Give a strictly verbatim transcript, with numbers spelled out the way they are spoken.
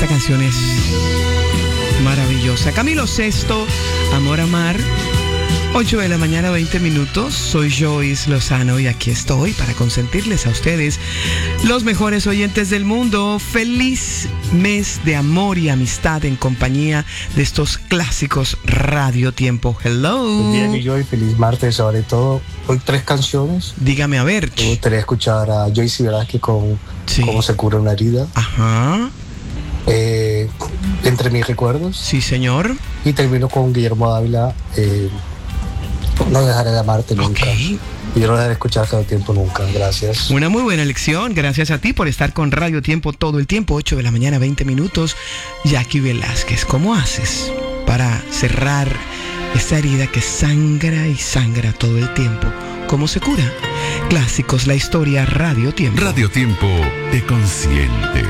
Esta canción es maravillosa. Camilo Sesto, Amor a Mar. ocho de la mañana, veinte minutos. Soy Joyce Lozano y aquí estoy para consentirles a ustedes, los mejores oyentes del mundo. Feliz mes de amor y amistad en compañía de estos clásicos Radio Tiempo. Hello. Buen día, mi Joy. Feliz martes, sobre todo. Hoy tres canciones. Dígame a ver. Me gustaría escuchar a Joyce Velázquez con Sí. Cómo se cura una herida. Ajá. Eh, Entre mis recuerdos. Sí, señor. Y termino con Guillermo Dávila. Eh, no dejaré de amarte nunca. Ok. Y yo no dejaré de escuchar todo el tiempo nunca. Gracias. Una muy buena elección. Gracias a ti por estar con Radio Tiempo todo el tiempo. ocho de la mañana, veinte minutos. Jackie Velázquez, ¿cómo haces para cerrar esa herida que sangra y sangra todo el tiempo? ¿Cómo se cura? Clásicos, la historia, Radio Tiempo. Radio Tiempo te consiente.